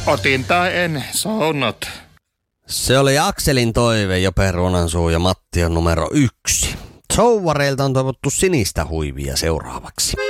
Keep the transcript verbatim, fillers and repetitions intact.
Otin tai en, saunot. Se oli Akselin toive, Jope Ruonansuu ja Matti on numero yksi. Souvareilta on toivottu sinistä huivia seuraavaksi.